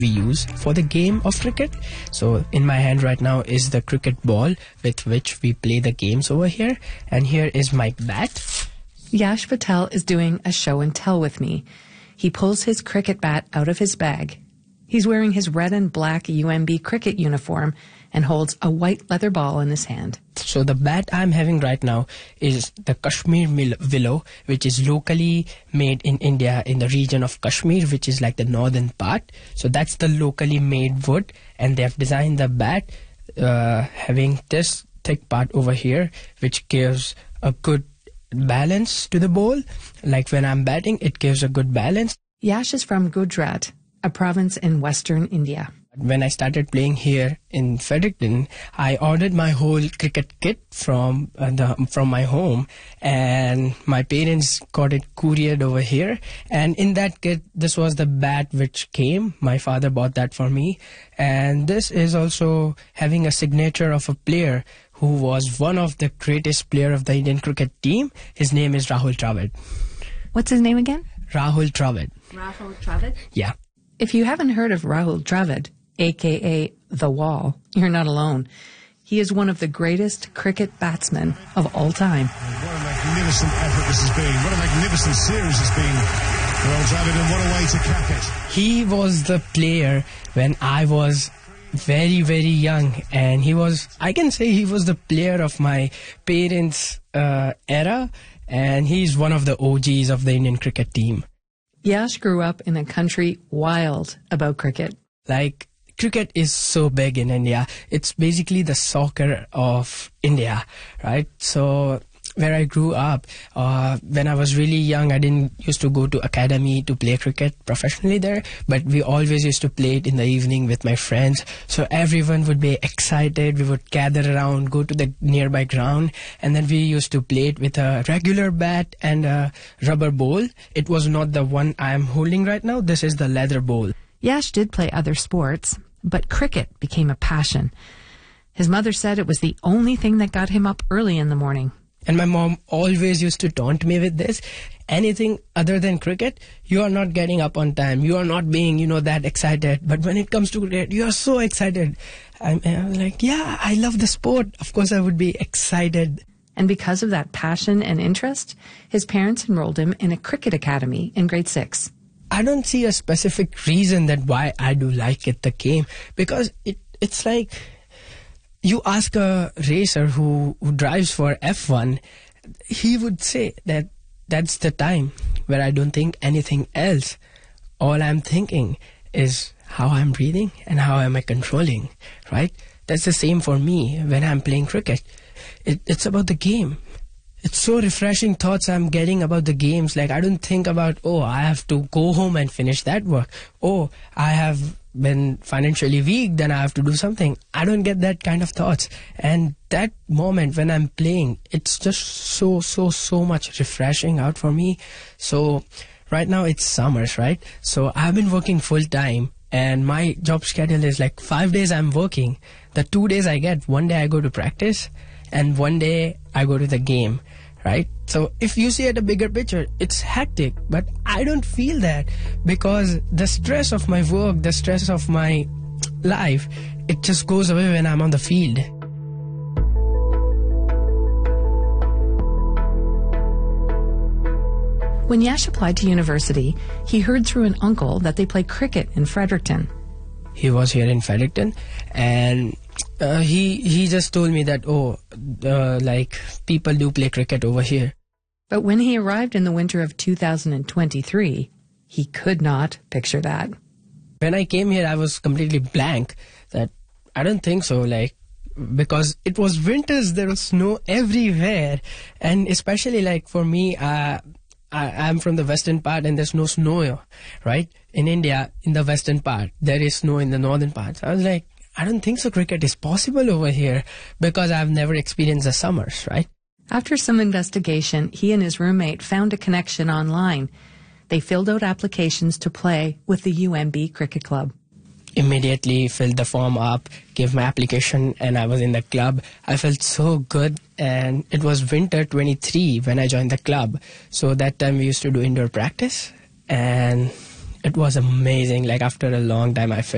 we use for the game of cricket. So in my hand right now is the cricket ball with which we play the games over here. And here is my bat. Yash Patel is doing a show and tell with me. He pulls his cricket bat out of his bag. He's wearing his red and black UMB cricket uniform and holds a white leather ball in his hand. So the bat I'm having right now is the Kashmir willow, which is locally made in India in the region of Kashmir, which is like the northern part. So that's the locally made wood, and they have designed the bat having this thick part over here, which gives a good balance to the ball. Like when I'm batting, it gives a good balance. Yash is from Gujarat, a province in western India. When I started playing here in Fredericton, I ordered my whole cricket kit from my home, and my parents got it couriered over here. And in that kit, this was the bat which came. My father bought that for me, and this is also having a signature of a player who was one of the greatest player of the Indian cricket team. His name is Rahul Dravid. What's his name again? Rahul Dravid. Rahul Dravid? Yeah. If you haven't heard of Rahul Dravid, a.k.a. The Wall, you're not alone. He is one of the greatest cricket batsmen of all time. What a magnificent effort this has been. What a magnificent series it's been. Rahul Dravid, and what a way to cap it. He was the player when I was very, very young, and I can say he was the player of my parents' era, and he's one of the OGs of the Indian cricket team. Yash grew up in a country wild about cricket. Like, cricket is so big in India. It's basically the soccer of India, right? So where I grew up, when I was really young, I didn't used to go to academy to play cricket professionally there, but we always used to play it in the evening with my friends. So everyone would be excited. We would gather around, go to the nearby ground, and then we used to play it with a regular bat and a rubber ball. It was not the one I am holding right now. This is the leather ball. Yash did play other sports, but cricket became a passion. His mother said it was the only thing that got him up early in the morning. And my mom always used to taunt me with this. Anything other than cricket, you are not getting up on time. You are not being, that excited. But when it comes to cricket, you are so excited. I'm like, yeah, I love the sport. Of course, I would be excited. And because of that passion and interest, his parents enrolled him in a cricket academy in grade 6. I don't see a specific reason that why I do like it, the game. Because it's like, you ask a racer who drives for F1, he would say that that's the time where I don't think anything else. All I'm thinking is how I'm breathing and how am I controlling, right? That's the same for me when I'm playing cricket. It's about the game. It's so refreshing thoughts I'm getting about the games. Like, I don't think about, I have to go home and finish that work. I have been financially weak, then I have to do something. I don't get that kind of thoughts. And that moment when I'm playing, it's just so much refreshing out for me. So right now it's summers, right? So I've been working full time, and my job schedule is like 5 days I'm working. The 2 days I get, one day I go to practice and one day I go to the game, right? So if you see at a bigger picture, it's hectic, but I don't feel that, because the stress of my work, the stress of my life, it just goes away when I'm on the field. When Yash applied to university, he heard through an uncle that they play cricket in Fredericton. He was here in Fredericton, and he just told me that, like, people do play cricket over here. But when he arrived in the winter of 2023, he could not picture that. When I came here, I was completely blank. That I don't think so, like, because it was winters, there was snow everywhere. And especially, like, for me, I'm from the western part and there's no snow, right? In India, in the western part, there is snow in the northern part. So I was like, I don't think so cricket is possible over here, because I've never experienced the summers, right? After some investigation, he and his roommate found a connection online. They filled out applications to play with the UMB Cricket Club. Immediately filled the form up, gave my application, and I was in the club. I felt so good, and it was winter 23 when I joined the club. So that time we used to do indoor practice, and it was amazing. Like, after a long time, I felt